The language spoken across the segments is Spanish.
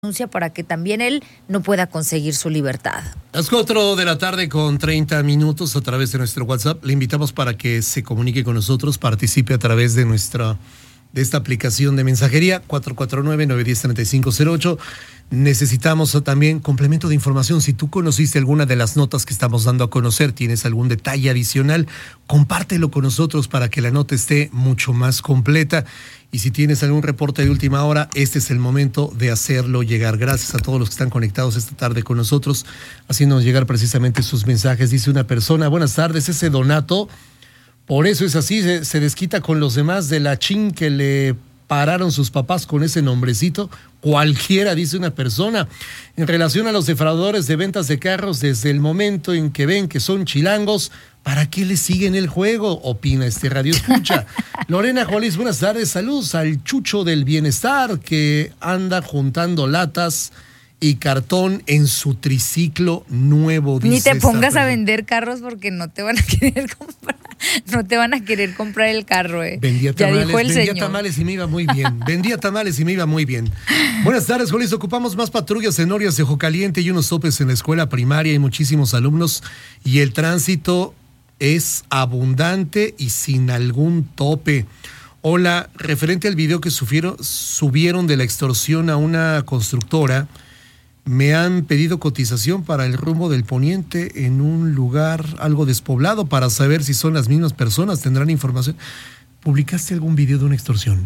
denuncia para que también él no pueda conseguir su libertad. Las 4 de la tarde con 30 minutos a través de nuestro WhatsApp. Le invitamos para que se comunique con nosotros, participe a través de esta aplicación de mensajería 449-910-3508. Necesitamos también complemento de información. Si tú conociste alguna de las notas que estamos dando a conocer, tienes algún detalle adicional, compártelo con nosotros para que la nota esté mucho más completa. Y si tienes algún reporte de última hora, este es el momento de hacerlo llegar. Gracias a todos los que están conectados esta tarde con nosotros, haciéndonos llegar precisamente sus mensajes. Dice una persona: buenas tardes, ese Donato, por eso es así, se desquita con los demás de la chin que le pararon sus papás con ese nombrecito. Cualquiera, dice una persona. En relación a los defraudadores de ventas de carros, desde el momento en que ven que son chilangos, ¿para qué les siguen el juego? Opina este radio escucha. Lorena Juárez, buenas tardes. Saludos al Chucho del Bienestar, que anda juntando latas y cartón en su triciclo nuevo. Ni te pongas a vender carros porque no te van a querer comprar. No te van a querer comprar el carro, Vendía tamales y me iba muy bien. Vendía tamales y me iba muy bien. Buenas tardes, Jolis. Ocupamos más patrullas en Orias de Ojo Caliente y unos topes en la escuela primaria. Hay muchísimos alumnos y el tránsito es abundante y sin algún tope. Hola, referente al video que subieron de la extorsión a una constructora, me han pedido cotización para el rumbo del poniente en un lugar algo despoblado para saber si son las mismas personas. ¿Tendrán información? ¿Publicaste algún video de una extorsión?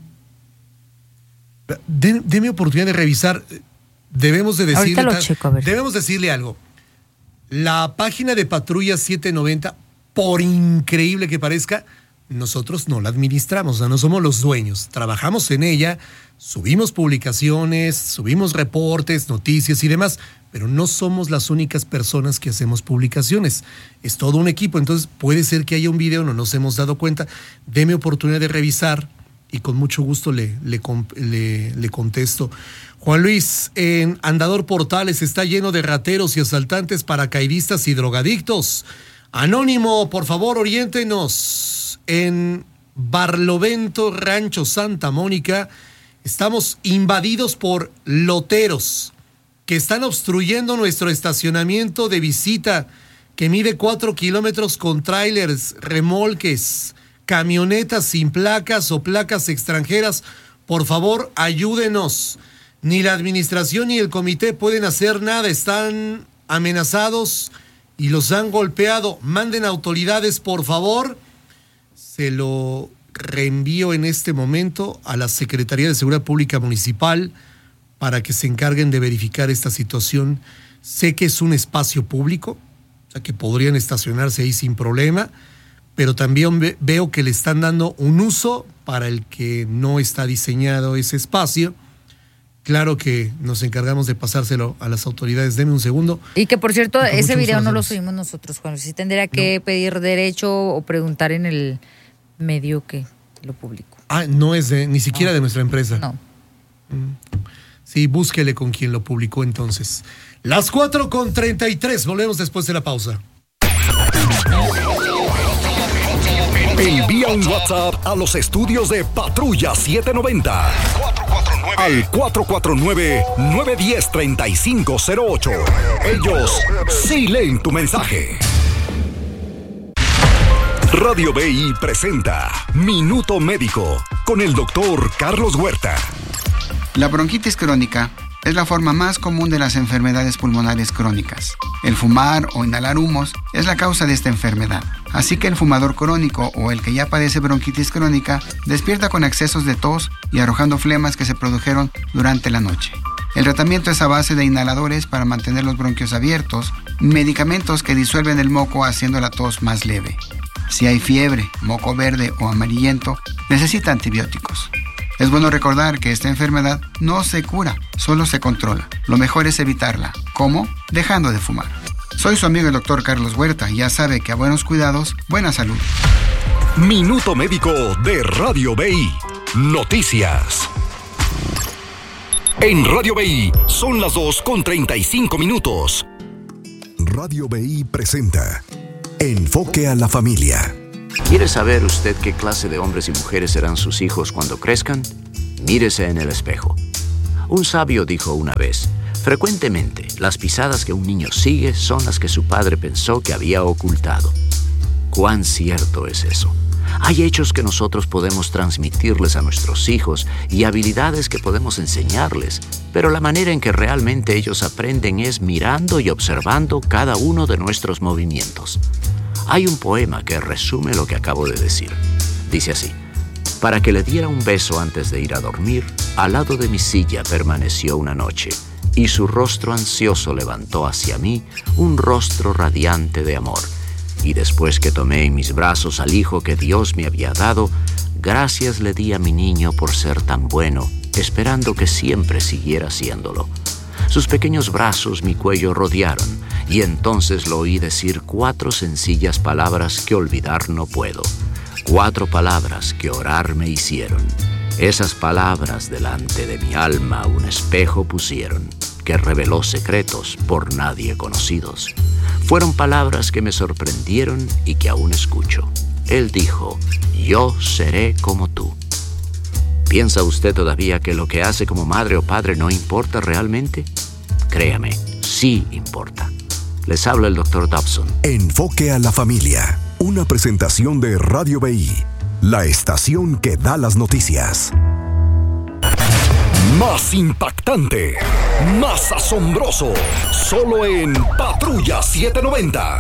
Deme oportunidad de revisar. Debemos decirle algo. La página de Patrulla 790, por increíble que parezca, nosotros no la administramos, o sea, no somos los dueños. Trabajamos en ella, subimos publicaciones, subimos reportes, noticias y demás, pero no somos las únicas personas que hacemos publicaciones. Es todo un equipo, entonces puede ser que haya un video, no nos hemos dado cuenta. Deme oportunidad de revisar y con mucho gusto le contesto. Juan Luis, en Andador Portales está lleno de rateros y asaltantes, paracaidistas y drogadictos. Anónimo, por favor, oriéntenos. En Barlovento, Rancho Santa Mónica, estamos invadidos por loteros que están obstruyendo nuestro estacionamiento de visita, que mide 4 kilómetros, con trailers, remolques, camionetas sin placas o placas extranjeras. Por favor, ayúdenos. Ni la administración ni el comité pueden hacer nada. Están amenazados y los han golpeado. Manden autoridades, por favor. Se lo reenvío en este momento a la Secretaría de Seguridad Pública Municipal para que se encarguen de verificar esta situación. Sé que es un espacio público, o sea que podrían estacionarse ahí sin problema, pero también veo que le están dando un uso para el que no está diseñado ese espacio. Claro que nos encargamos de pasárselo a las autoridades. Deme un segundo. Y que, por cierto, ese video no lo subimos nosotros, Juan. Sí tendría que pedir derecho o preguntar en el medio que lo publicó. No es ni siquiera de nuestra empresa. No. Sí, búsquele con quien lo publicó entonces. Las 4:33. Volvemos después de la pausa. Envía un WhatsApp a los estudios de Patrulla 790 al 449-910-3508. Ellos sí leen tu mensaje. Radio BI presenta Minuto Médico con el doctor Carlos Huerta. La bronquitis crónica es la forma más común de las enfermedades pulmonares crónicas. El fumar o inhalar humos es la causa de esta enfermedad. Así que el fumador crónico o el que ya padece bronquitis crónica despierta con excesos de tos y arrojando flemas que se produjeron durante la noche. El tratamiento es a base de inhaladores para mantener los bronquios abiertos, medicamentos que disuelven el moco haciendo la tos más leve. Si hay fiebre, moco verde o amarillento, necesita antibióticos. Es bueno recordar que esta enfermedad no se cura, solo se controla. Lo mejor es evitarla. ¿Cómo? Dejando de fumar. Soy su amigo el doctor Carlos Huerta y ya sabe que a buenos cuidados, buena salud. Minuto Médico de Radio BI. Noticias. En Radio BI son las 2:35. Radio BI presenta Enfoque a la Familia. ¿Quiere saber usted qué clase de hombres y mujeres serán sus hijos cuando crezcan? Mírese en el espejo. Un sabio dijo una vez: frecuentemente, las pisadas que un niño sigue son las que su padre pensó que había ocultado. ¿Cuán cierto es eso? Hay hechos que nosotros podemos transmitirles a nuestros hijos y habilidades que podemos enseñarles, pero la manera en que realmente ellos aprenden es mirando y observando cada uno de nuestros movimientos. Hay un poema que resume lo que acabo de decir. Dice así: para que le diera un beso antes de ir a dormir, al lado de mi silla permaneció una noche, y su rostro ansioso levantó hacia mí un rostro radiante de amor. Y después que tomé en mis brazos al hijo que Dios me había dado, gracias le di a mi niño por ser tan bueno, esperando que siempre siguiera siéndolo. Sus pequeños brazos mi cuello rodearon, y entonces lo oí decir 4 sencillas palabras que olvidar no puedo. 4 palabras que orar me hicieron. Esas palabras delante de mi alma un espejo pusieron, que reveló secretos por nadie conocidos. Fueron palabras que me sorprendieron y que aún escucho. Él dijo: yo seré como tú. ¿Piensa usted todavía que lo que hace como madre o padre no importa realmente? Créame, sí importa. Les habla el Dr. Dobson. Enfoque a la familia. Una presentación de Radio BI, la estación que da las noticias. Más impactante, más asombroso, solo en Patrulla 790.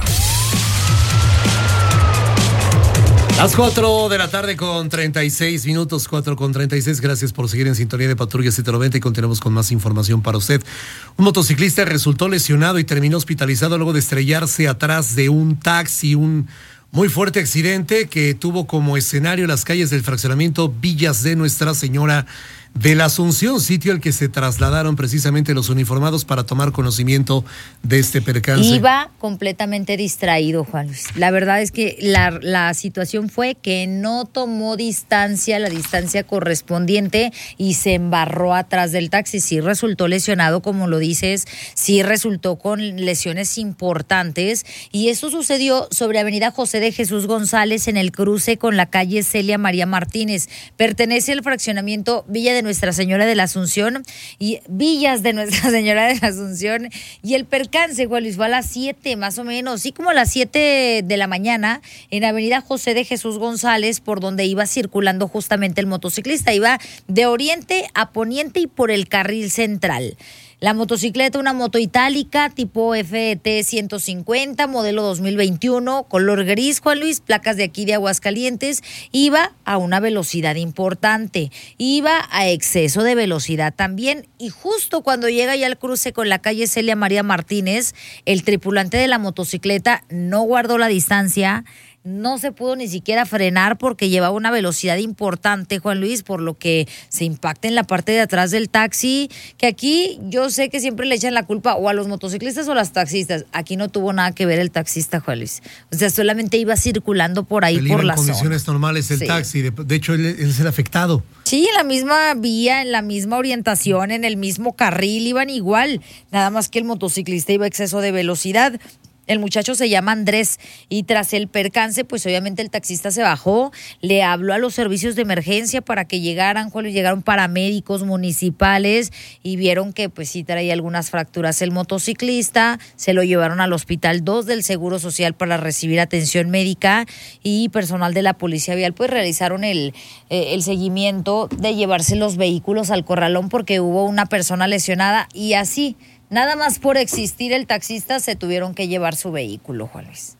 Las 4 de la tarde con 36 minutos, 4 con 36. Gracias por seguir en sintonía de Patrulla 790 y continuamos con más información para usted. Un motociclista resultó lesionado y terminó hospitalizado luego de estrellarse atrás de un taxi, un muy fuerte accidente que tuvo como escenario las calles del fraccionamiento Villas de Nuestra Señora de la Asunción, sitio al que se trasladaron precisamente los uniformados para tomar conocimiento de este percance. Iba completamente distraído, Juan Luis. La verdad es que la situación fue que no tomó la distancia correspondiente y se embarró atrás del taxi. Sí resultó lesionado, como lo dices, sí resultó con lesiones importantes, y esto sucedió sobre Avenida José de Jesús González en el cruce con la calle Celia María Martínez. Pertenece al fraccionamiento Villa de Nuestra Señora de la Asunción y Villas de Nuestra Señora de la Asunción, y el percance, Juan Luis, fue a las 7 más o menos, sí, como a las 7 de la mañana en Avenida José de Jesús González, por donde iba circulando justamente el motociclista. Iba de oriente a poniente y por el carril central. La motocicleta, una moto itálica tipo FT 150, modelo 2021, color gris, Juan Luis, placas de aquí de Aguascalientes, iba a una velocidad importante, iba a exceso de velocidad también, y justo cuando llega ya al cruce con la calle Celia María Martínez, el tripulante de la motocicleta no guardó la distancia, no se pudo ni siquiera frenar porque llevaba una velocidad importante, Juan Luis, por lo que se impacta en la parte de atrás del taxi, que aquí yo sé que siempre le echan la culpa o a los motociclistas o a los taxistas. Aquí no tuvo nada que ver el taxista, Juan Luis. O sea, solamente iba circulando por ahí, por la zona. En condiciones normales el taxi, de hecho él es el afectado. Sí, en la misma vía, en la misma orientación, en el mismo carril, iban igual, nada más que el motociclista iba a exceso de velocidad. El muchacho se llama Andrés y tras el percance, pues obviamente el taxista se bajó, le habló a los servicios de emergencia para que llegaran, cuando llegaron paramédicos municipales y vieron que pues sí traía algunas fracturas el motociclista, se lo llevaron al Hospital 2 del Seguro Social para recibir atención médica, y personal de la Policía Vial pues realizaron el seguimiento de llevarse los vehículos al corralón porque hubo una persona lesionada, y así nada más por existir el taxista se tuvieron que llevar su vehículo, Juan Luis.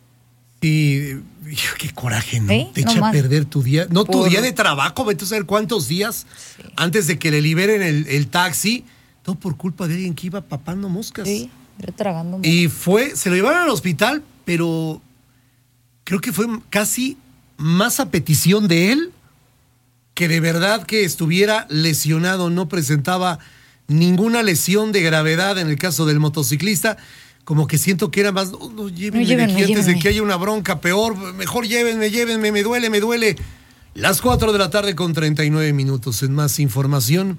Y qué coraje, ¿no? ¿Sí? Te echa a perder tu día. No, tu día de trabajo, vete a saber cuántos días antes de que le liberen el taxi. Todo por culpa de alguien que iba papando moscas. Sí, tragando moscas. Y se lo llevaron al hospital, pero creo que fue casi más a petición de él que de verdad que estuviera lesionado. No presentaba ninguna lesión de gravedad en el caso del motociclista, como que siento que era más, llévenme antes de que haya una bronca peor, mejor llévenme, me duele. Las 4 de la tarde con 39 minutos, en más información,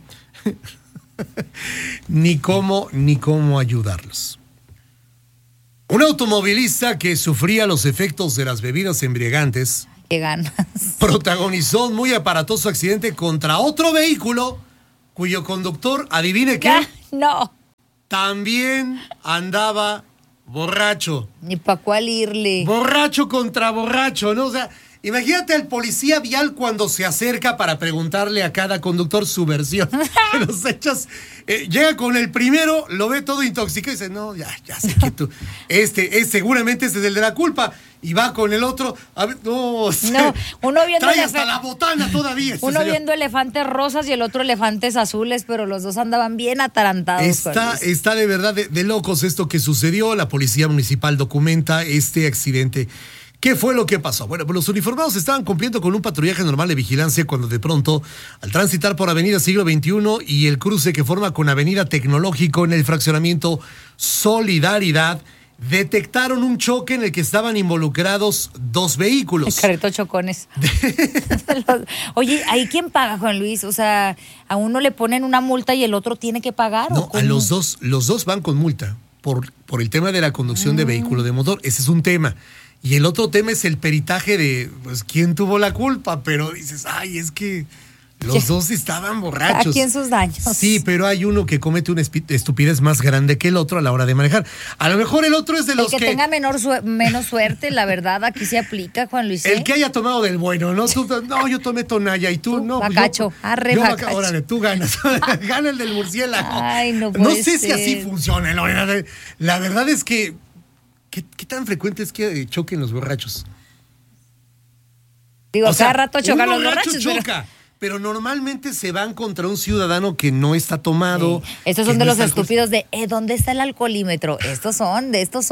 ni cómo ayudarlos. Un automovilista que sufría los efectos de las bebidas embriagantes, qué ganas, protagonizó un muy aparatoso accidente contra otro vehículo cuyo conductor, adivine qué. No. También andaba borracho. Ni para cuál irle. Borracho contra borracho, ¿no? O sea, imagínate al policía vial cuando se acerca para preguntarle a cada conductor su versión de los hechos. Llega con el primero, lo ve todo intoxicado y dice, no, ya sé que tú, seguramente este es el de la culpa. Y va con el otro, a ver, no, uno viendo trae hasta la botana todavía. Uno señor. Viendo elefantes rosas y el otro elefantes azules, pero los dos andaban bien atarantados. Está de verdad de locos esto que sucedió. La policía municipal documenta este accidente. ¿Qué fue lo que pasó? Bueno, pues los uniformados estaban cumpliendo con un patrullaje normal de vigilancia cuando de pronto, al transitar por Avenida Siglo XXI y el cruce que forma con Avenida Tecnológico en el fraccionamiento Solidaridad, detectaron un choque en el que estaban involucrados 2 vehículos. Carretos chocones. Oye, ¿ahí quién paga, Juan Luis? O sea, ¿a uno le ponen una multa y el otro tiene que pagar? No, a los dos van con multa por el tema de la conducción de vehículo de motor. Ese es un tema. Y el otro tema es el peritaje de, pues, quién tuvo la culpa. Pero dices, ay, es que los dos estaban borrachos. Aquí en sus daños. Sí, pero hay uno que comete una estupidez más grande que el otro a la hora de manejar. A lo mejor el otro es de los que tenga menos suerte, la verdad, aquí se aplica, Juan Luis. El que haya tomado del bueno, ¿no? No, yo tomé Tonalla y tú no. Bacacho, bacacho. Órale, tú ganas. Gana el del murciélago. Ay, no puede sé ser. Si así funciona. La verdad es que, ¿qué tan frecuente es que choquen los borrachos? Digo, cada rato chocan los borrachos. Choca. Pero normalmente se van contra un ciudadano que no está tomado. Sí. Estos son de los estúpidos de, ¿dónde está el alcoholímetro? Estos son.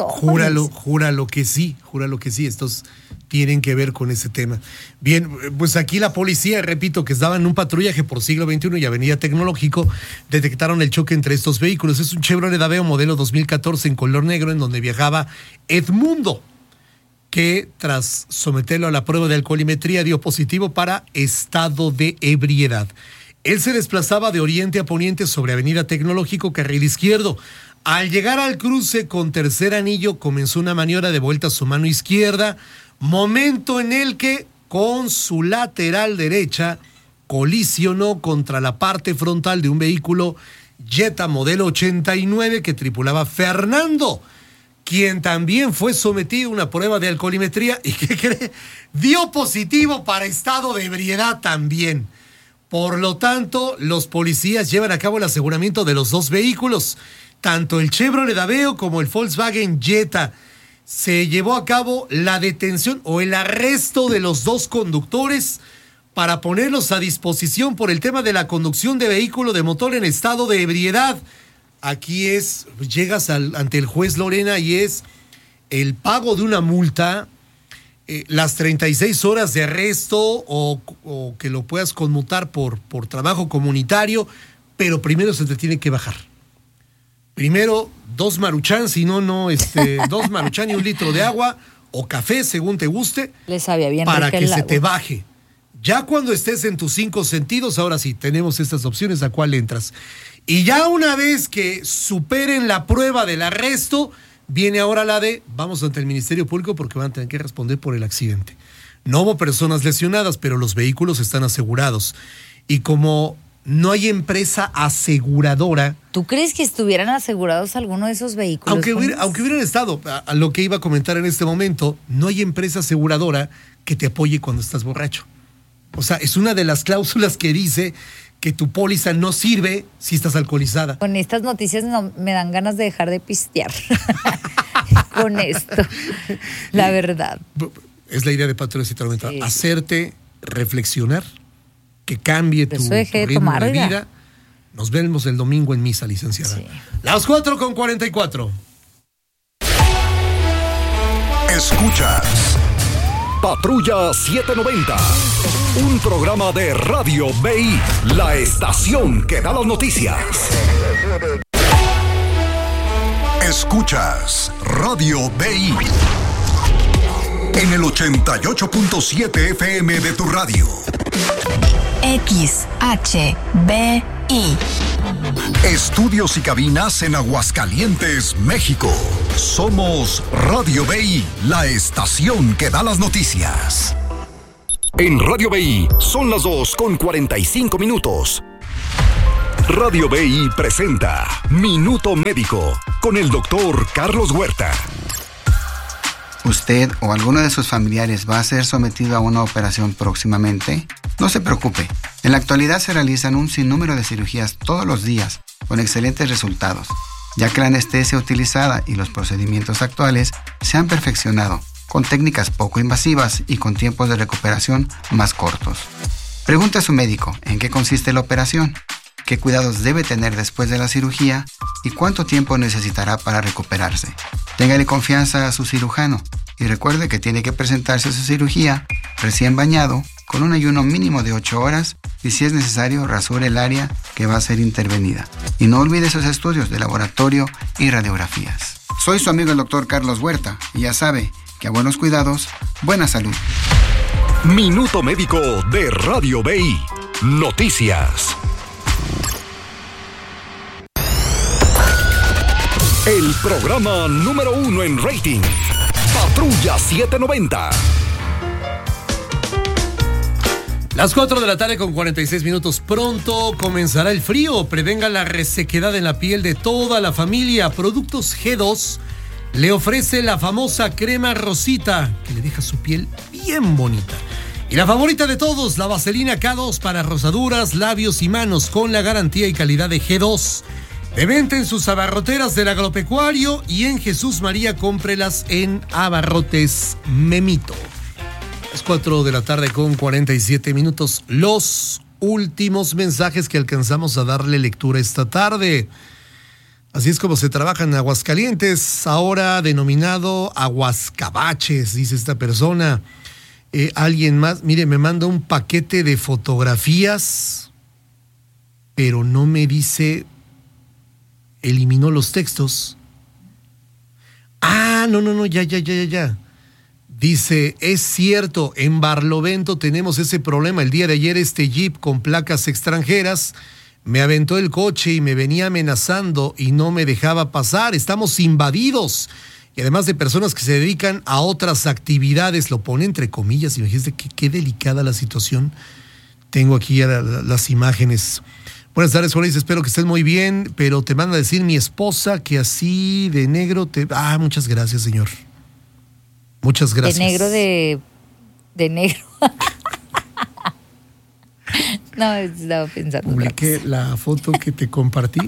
Júralo que sí, estos tienen que ver con ese tema. Bien, pues aquí la policía, repito, que estaban en un patrullaje por Siglo XXI y Avenida Tecnológico, detectaron el choque entre estos vehículos. Es un Chevrolet Aveo modelo 2014 en color negro en donde viajaba Edmundo, que tras someterlo a la prueba de alcoholimetría dio positivo para estado de ebriedad. Él se desplazaba de oriente a poniente sobre Avenida Tecnológico, carril izquierdo. Al llegar al cruce con Tercer Anillo, comenzó una maniobra de vuelta a su mano izquierda, momento en el que, con su lateral derecha, colisionó contra la parte frontal de un vehículo Jetta modelo 89 que tripulaba Fernando, quien también fue sometido a una prueba de alcoholimetría y ¿qué cree? Dio positivo para estado de ebriedad también. Por lo tanto, los policías llevan a cabo el aseguramiento de los 2 vehículos, tanto el Chevrolet Aveo como el Volkswagen Jetta. Se llevó a cabo la detención o el arresto de los 2 conductores para ponerlos a disposición por el tema de la conducción de vehículo de motor en estado de ebriedad. Aquí llegas ante el juez Lorena y es el pago de una multa, las 36 horas de arresto o que lo puedas conmutar por trabajo comunitario, pero primero se te tiene que bajar. Primero 2 Maruchan, si no, 2 Maruchan y 1 litro de agua o café, según te guste, les sabía bien para que se te baje. Ya cuando estés en tus 5 sentidos, ahora sí, tenemos estas opciones a cuál entras. Y ya una vez que superen la prueba del arresto, viene ahora la de vamos ante el Ministerio Público porque van a tener que responder por el accidente. No hubo personas lesionadas, pero los vehículos están asegurados. Y como no hay empresa aseguradora... ¿Tú crees que estuvieran asegurados alguno de esos vehículos? Aunque hubieran estado, a lo que iba a comentar en este momento, no hay empresa aseguradora que te apoye cuando estás borracho. O sea, es una de las cláusulas que dice que tu póliza no sirve si estás alcoholizada. Con estas noticias me dan ganas de dejar de pistear. Con esto, la verdad. Es la idea de Patrullas y Tormenta, sí. Hacerte reflexionar, que cambie tu ritmo de vida. Nos vemos el domingo en misa, licenciada. Sí. Las 4:44. Escuchas Patrulla 790, un programa de Radio BI, la estación que da las noticias. Escuchas Radio BI en el 88.7 FM de tu radio. XHBI. Estudios y cabinas en Aguascalientes, México. Somos Radio BI, la estación que da las noticias. En Radio BI son las 2:45. Radio BI presenta Minuto Médico con el doctor Carlos Huerta. ¿Usted o alguno de sus familiares va a ser sometido a una operación próximamente? No se preocupe. En la actualidad se realizan un sinnúmero de cirugías todos los días, con excelentes resultados, ya que la anestesia utilizada y los procedimientos actuales se han perfeccionado, con técnicas poco invasivas y con tiempos de recuperación más cortos. Pregunte a su médico en qué consiste la operación, qué cuidados debe tener después de la cirugía y cuánto tiempo necesitará para recuperarse. Téngale confianza a su cirujano y recuerde que tiene que presentarse a su cirugía recién bañado, con un ayuno mínimo de 8 horas y, si es necesario, rasure el área que va a ser intervenida. Y no olvide sus estudios de laboratorio y radiografías. Soy su amigo el doctor Carlos Huerta y ya sabe que a buenos cuidados, buena salud. Minuto Médico de Radio BI. Noticias. El programa número 1 en rating. Patrulla 790. Las 4 de la tarde con 46 minutos. Pronto comenzará el frío. Prevenga la resequedad en la piel de toda la familia. Productos G2 le ofrece la famosa crema rosita que le deja su piel bien bonita. Y la favorita de todos, la vaselina K2 para rosaduras, labios y manos, con la garantía y calidad de G2. De venta en sus abarroteras del agropecuario y en Jesús María, cómprelas en Abarrotes Memito. Las 4 de la tarde con 47 minutos. Los últimos mensajes que alcanzamos a darle lectura esta tarde. Así es como se trabaja en Aguascalientes, ahora denominado Aguascabaches, dice esta persona. Alguien más, mire, me manda un paquete de fotografías, pero no me dice, eliminó los textos. No, ya. Dice, es cierto, en Barlovento tenemos ese problema. El día de ayer este jeep con placas extranjeras me aventó el coche y me venía amenazando y no me dejaba pasar. Estamos invadidos. Y además de personas que se dedican a otras actividades, lo pone entre comillas. Imagínense qué delicada la situación. Tengo aquí ya las imágenes. Buenas tardes, Juan Luis, espero que estés muy bien, pero te manda a decir mi esposa que así de negro te... muchas gracias, señor. Muchas gracias. De negro. No, estaba pensando. Publiqué la foto que te compartí.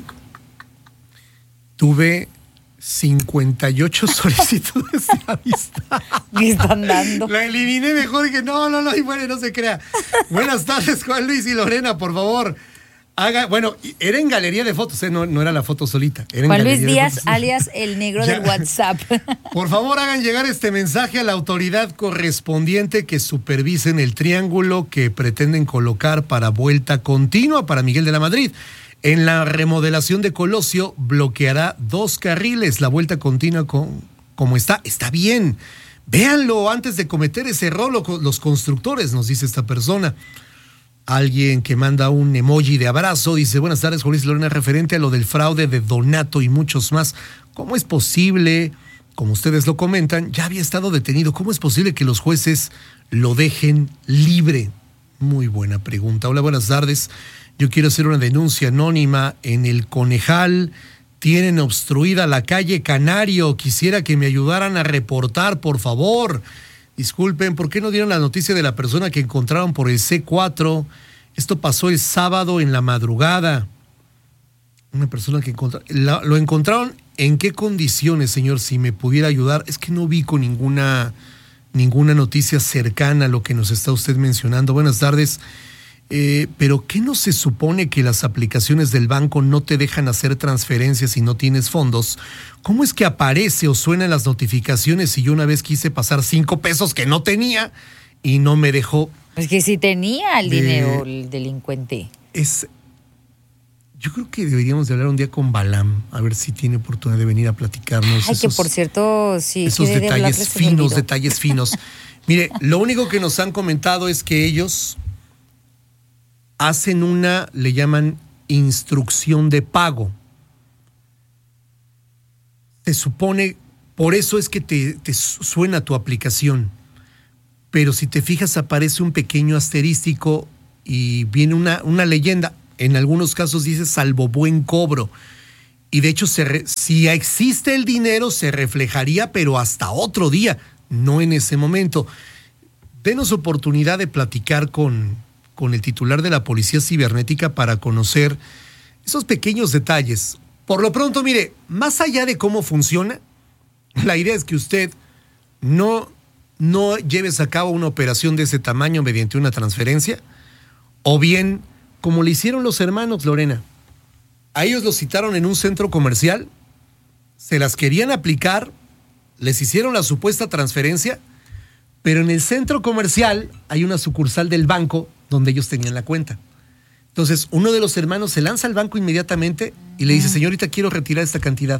Tuve 58 solicitudes de amistad. ¿Qué están dando? La eliminé mejor, dije, no, y bueno, no se crea. Buenas tardes, Juan Luis y Lorena, por favor. Bueno, era en galería de fotos, no era la foto solita. Era Juan Luis Díaz, alias el negro del WhatsApp. Por favor, hagan llegar este mensaje a la autoridad correspondiente que supervisen el triángulo que pretenden colocar para vuelta continua para Miguel de la Madrid. En la remodelación de Colosio bloqueará 2 carriles. La vuelta continua como está bien. Véanlo antes de cometer ese error los constructores, nos dice esta persona. Alguien que manda un emoji de abrazo dice, buenas tardes, Juan Luis Lorena, referente a lo del fraude de Donato y muchos más. ¿Cómo es posible, como ustedes lo comentan, ya había estado detenido? ¿Cómo es posible que los jueces lo dejen libre? Muy buena pregunta. Hola, buenas tardes. Yo quiero hacer una denuncia anónima en el Conejal. Tienen obstruida la calle Canario. Quisiera que me ayudaran a reportar, por favor. Disculpen, ¿por qué no dieron la noticia de la persona que encontraron por el C4? Esto pasó el sábado en la madrugada. Una persona que lo encontraron. ¿En qué condiciones, señor? Si me pudiera ayudar. Es que no vi con ninguna noticia cercana a lo que nos está usted mencionando. Buenas tardes. Pero ¿qué no se supone que las aplicaciones del banco no te dejan hacer transferencias si no tienes fondos? ¿Cómo es que aparece o suenan las notificaciones si yo una vez quise pasar 5 pesos que no tenía y no me dejó? Es que si tenía el dinero el delincuente. Yo creo que deberíamos de hablar un día con Balam, a ver si tiene oportunidad de venir a platicarnos. Que por cierto, sí. Esos detalles finos. Mire, lo único que nos han comentado es que ellos hacen le llaman instrucción de pago. Se supone, por eso es que te suena tu aplicación. Pero si te fijas aparece un pequeño asterístico y viene una leyenda. En algunos casos dice salvo buen cobro. Y de hecho, si existe el dinero, se reflejaría, pero hasta otro día, no en ese momento. Denos oportunidad de platicar con el titular de la Policía Cibernética para conocer esos pequeños detalles. Por lo pronto, mire, más allá de cómo funciona, la idea es que usted no lleves a cabo una operación de ese tamaño mediante una transferencia, o bien, como le hicieron los hermanos, Lorena. A ellos los citaron en un centro comercial, se las querían aplicar, les hicieron la supuesta transferencia, pero en el centro comercial hay una sucursal del banco donde ellos tenían la cuenta. Entonces, uno de los hermanos se lanza al banco inmediatamente y le dice, señorita, quiero retirar esta cantidad.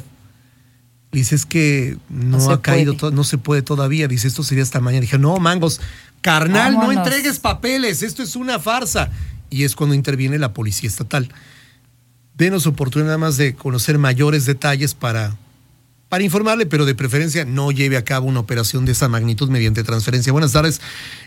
Le dice, es que no ha caído, no se puede todavía. Dice, esto sería hasta mañana. Dije, no, mangos, carnal, vámonos. No entregues papeles, esto es una farsa. Y es cuando interviene la Policía Estatal. Denos oportunidad nada más de conocer mayores detalles para informarle, pero de preferencia no lleve a cabo una operación de esa magnitud mediante transferencia. Buenas tardes.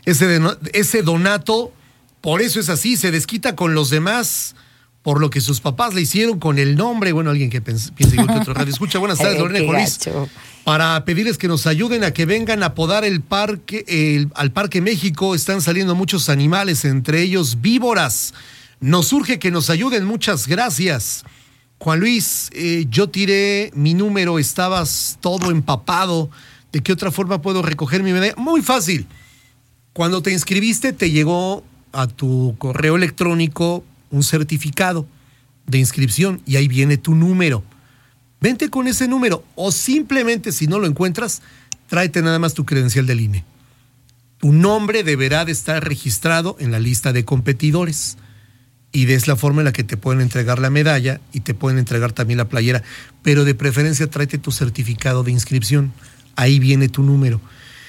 Ese Donato, por eso es así, se desquita con los demás por lo que sus papás le hicieron con el nombre. Bueno, alguien que piense igual que otro radio escucha. Buenas tardes, Lorena Jolís. Para pedirles que nos ayuden a que vengan a podar al Parque México. Están saliendo muchos animales, entre ellos víboras. Nos urge que nos ayuden, muchas gracias. Juan Luis, yo tiré mi número, estabas todo empapado. ¿De qué otra forma puedo recoger mi medalla? Muy fácil. Cuando te inscribiste, te llegó a tu correo electrónico un certificado de inscripción y ahí viene tu número. Vente con ese número, o simplemente, si no lo encuentras, tráete nada más tu credencial del INE. Tu nombre deberá de estar registrado en la lista de competidores. Y es la forma en la que te pueden entregar la medalla y te pueden entregar también la playera. Pero de preferencia tráete tu certificado de inscripción. Ahí viene tu número.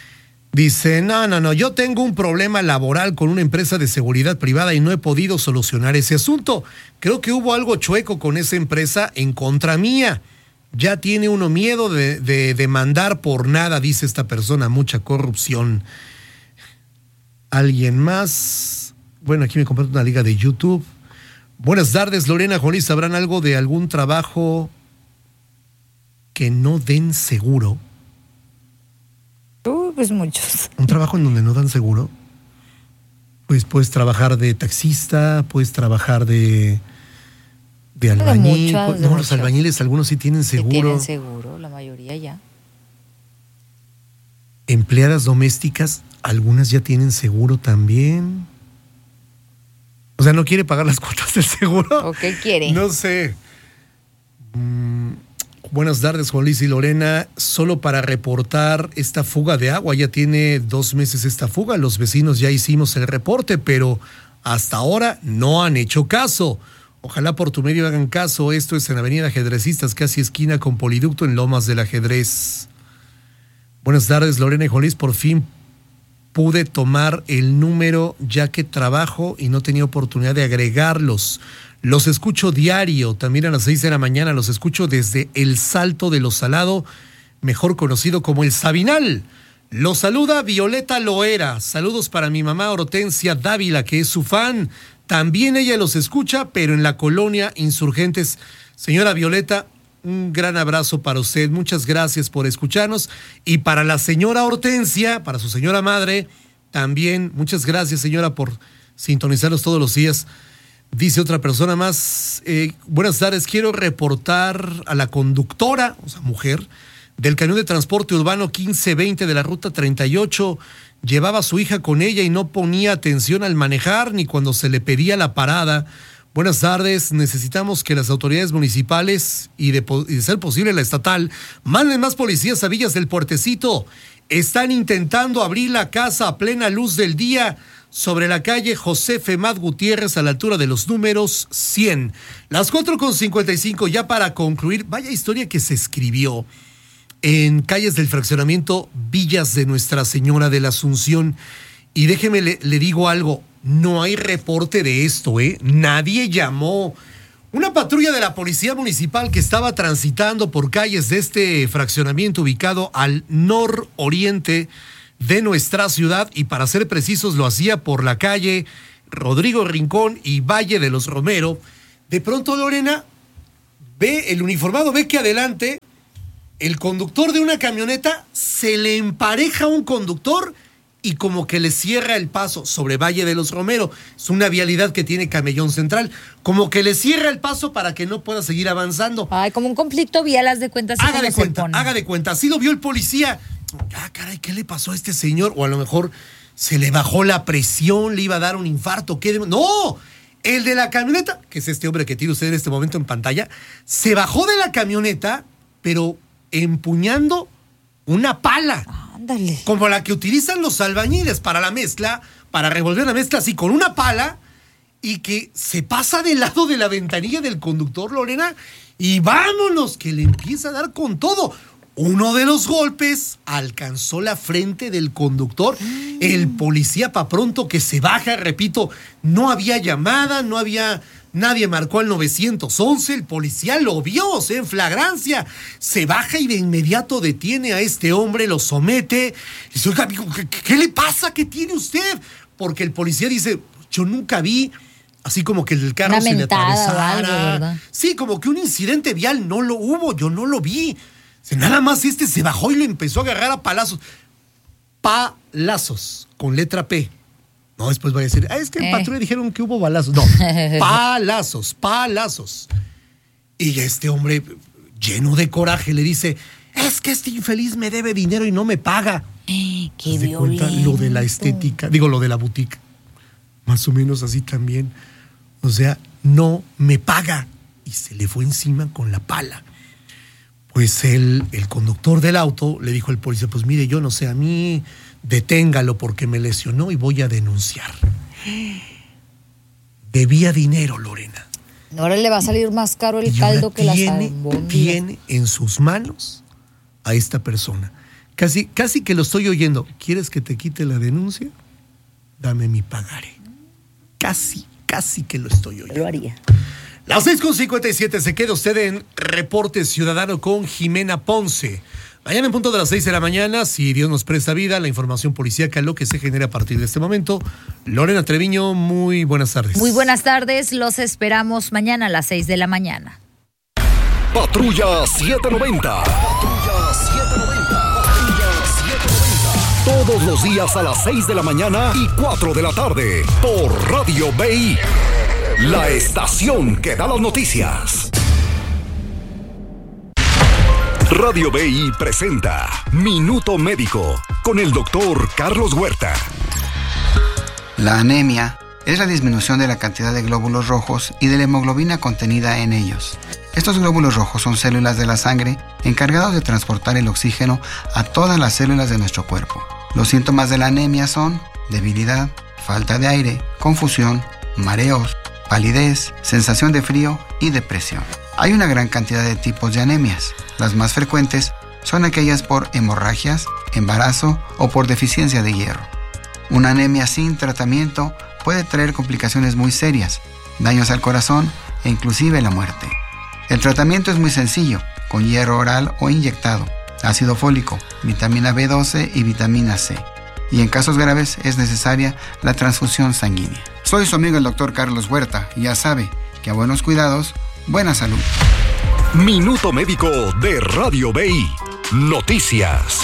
Dice, no, yo tengo un problema laboral con una empresa de seguridad privada y no he podido solucionar ese asunto. Creo que hubo algo chueco con esa empresa en contra mía. Ya tiene uno miedo de demandar por nada, dice esta persona, mucha corrupción. ¿Alguien más? Bueno, aquí me comparto una liga de YouTube. Buenas tardes, Lorena Jolís. ¿Sabrán algo de algún trabajo que no den seguro? Pues muchos. ¿Un trabajo en donde no dan seguro? Pues puedes trabajar de taxista, puedes trabajar de albañil. Los albañiles, algunos sí tienen seguro. Sí tienen seguro, la mayoría ya. Empleadas domésticas, algunas ya tienen seguro también. O sea, ¿no quiere pagar las cuotas del seguro? ¿O qué quiere? No sé. Buenas tardes, Juan Luis y Lorena. Solo para reportar esta fuga de agua. Ya tiene 2 meses esta fuga. Los vecinos ya hicimos el reporte, pero hasta ahora no han hecho caso. Ojalá por tu medio hagan caso. Esto es en Avenida Ajedrecistas, casi esquina con Poliducto en Lomas del Ajedrez. Buenas tardes, Lorena y Juan Luis. Por fin pude tomar el número ya que trabajo y no tenía oportunidad de agregarlos. Los escucho diario, también a las 6 de la mañana, los escucho desde El Salto de lo Salado, mejor conocido como El Sabinal. Los saluda Violeta Loera. Saludos para mi mamá Hortensia Dávila, que es su fan. También ella los escucha, pero en la colonia Insurgentes. Señora Violeta, un gran abrazo para usted, muchas gracias por escucharnos. Y para la señora Hortensia, para su señora madre, también muchas gracias, señora, por sintonizarnos todos los días. Dice otra persona más, buenas tardes, quiero reportar a la conductora, o sea, mujer, del camión de transporte urbano 1520 de la ruta 38, llevaba a su hija con ella y no ponía atención al manejar ni cuando se le pedía la parada. Buenas tardes, necesitamos que las autoridades municipales y de ser posible la estatal manden más policías a Villas del Puertecito. Están intentando abrir la casa a plena luz del día sobre la calle José Femad Gutiérrez a la altura de los números 100. Las 4:55, ya para concluir, vaya historia que se escribió en calles del fraccionamiento Villas de Nuestra Señora de la Asunción. Y déjeme le digo algo, no hay reporte de esto, nadie llamó. Una patrulla de la Policía Municipal que estaba transitando por calles de este fraccionamiento ubicado al nororiente de nuestra ciudad, y para ser precisos lo hacía por la calle Rodrigo Rincón y Valle de los Romero, de pronto Lorena ve, el uniformado ve que adelante el conductor de una camioneta se le empareja a un conductor y como que le cierra el paso sobre Valle de los Romero. Es una vialidad que tiene Camellón Central. Como que le cierra el paso para que no pueda seguir avanzando. Ay, como un conflicto vial, haz de cuenta. Haga de cuenta. Así lo vio el policía. Ah, caray, ¿qué le pasó a este señor? O a lo mejor se le bajó la presión, le iba a dar un infarto. ¡No! El de la camioneta, que es este hombre que tiene usted en este momento en pantalla, se bajó de la camioneta, pero empuñando una pala. Ándale. Como la que utilizan los albañiles para la mezcla, para revolver la mezcla así con una pala, y que se pasa del lado de la ventanilla del conductor, Lorena, y vámonos, que le empieza a dar con todo. Uno de los golpes alcanzó la frente del conductor. El policía, pa' pronto que se baja, repito, no había llamada, nadie marcó al 911, el policía lo vio, o sea, en flagrancia. Se baja y de inmediato detiene a este hombre, lo somete. Y dice, oiga, ¿qué le pasa? ¿Qué tiene usted? Porque el policía dice, yo nunca vi así como que el carro se le atravesara. Algo, ¿verdad? Sí, como que un incidente vial no lo hubo, yo no lo vi. Nada más se bajó y le empezó a agarrar a palazos. Palazos, con letra P. No, después va a decir, es que en patrulla dijeron que hubo balazos. No, palazos. Y este hombre, lleno de coraje, le dice, es que este infeliz me debe dinero y no me paga. Qué violento. Lo de la estética, lo de la boutique. Más o menos así también. O sea, no me paga. Y se le fue encima con la pala. Pues el conductor del auto le dijo al policía, pues mire, yo no sé, a mí deténgalo porque me lesionó y voy a denunciar. Debía dinero, Lorena. Ahora le va a salir más caro el caldo que la albóndigas. Tiene en sus manos a esta persona. Casi que lo estoy oyendo. ¿Quieres que te quite la denuncia? Dame mi pagaré. Casi que lo estoy oyendo. Lo haría. Las 6:57, se queda usted en Reporte Ciudadano con Jimena Ponce. Mañana en punto de las 6 de la mañana, si Dios nos presta vida, la información policíaca, lo que se genera a partir de este momento. Lorena Treviño, muy buenas tardes. Muy buenas tardes, los esperamos mañana a las 6 de la mañana. Patrulla 790. Patrulla 790. Patrulla 790. Todos los días a las 6 de la mañana y 4 de la tarde por Radio BI. La estación que da las noticias. Radio BI presenta Minuto Médico con el doctor Carlos Huerta. La anemia es la disminución de la cantidad de glóbulos rojos y de la hemoglobina contenida en ellos. Estos glóbulos rojos son células de la sangre encargados de transportar el oxígeno a todas las células de nuestro cuerpo. Los síntomas de la anemia son debilidad, falta de aire, confusión, mareos, palidez, sensación de frío y depresión. Hay una gran cantidad de tipos de anemias. Las más frecuentes son aquellas por hemorragias, embarazo o por deficiencia de hierro. Una anemia sin tratamiento puede traer complicaciones muy serias, daños al corazón e inclusive la muerte. El tratamiento es muy sencillo, con hierro oral o inyectado, ácido fólico, vitamina B12 y vitamina C. Y en casos graves es necesaria la transfusión sanguínea. Soy su amigo el doctor Carlos Huerta y ya sabe que a buenos cuidados, buena salud. Minuto Médico de Radio BI. Noticias.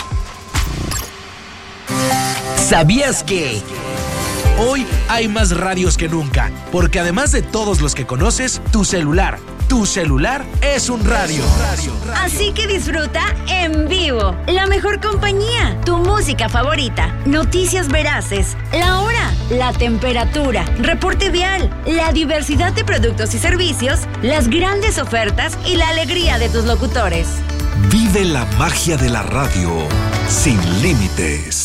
¿Sabías que hoy hay más radios que nunca? Porque además de todos los que conoces, tu celular es un radio. Así que disfruta en vivo la mejor compañía, tu música favorita, noticias veraces, la hora, la temperatura, reporte vial, la diversidad de productos y servicios, las grandes ofertas y la alegría de tus locutores. Vive la magia de la radio sin límites.